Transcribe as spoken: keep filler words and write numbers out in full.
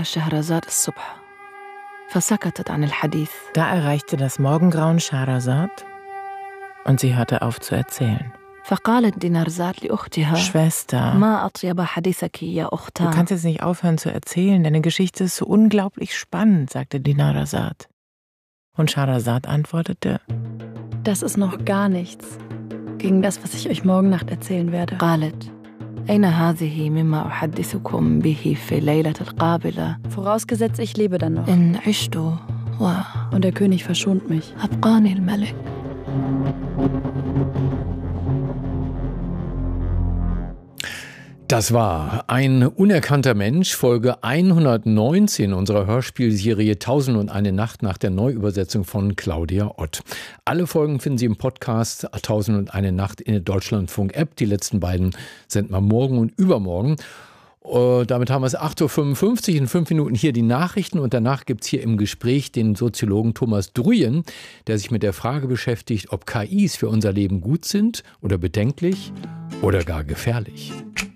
شهرزاد الصبح فسكتت عن الحديث. Da erreichte das Morgengrauen Scheherazad und sie hörte auf zu erzählen. فقالت دينارزاد لأختها Schwester, ما أطيب حديثك يا du أختان. kannst jetzt nicht aufhören zu erzählen, deine Geschichte ist so unglaublich spannend, sagte Dinarzad. Und Scheherazad antwortete: Das ist noch gar nichts gegen das, was ich euch morgen Nacht erzählen werde. قالت أين هذه مما أحدثكم به في الليلة القابلة Vorausgesetzt, ich lebe dann noch. إن عشت Und der König verschont mich. وأبقاني الملك. Das war Ein unerkannter Mensch, Folge hundertneunzehn unserer Hörspielserie Tausend und eine Nacht nach der Neuübersetzung von Claudia Ott. Alle Folgen finden Sie im Podcast Tausend und eine Nacht in der Deutschlandfunk-App. Die letzten beiden senden wir morgen und übermorgen. Uh, damit haben wir es acht Uhr fünfundfünfzig, in fünf Minuten hier die Nachrichten und danach gibt es hier im Gespräch den Soziologen Thomas Druyen, der sich mit der Frage beschäftigt, ob K Is für unser Leben gut sind oder bedenklich oder gar gefährlich.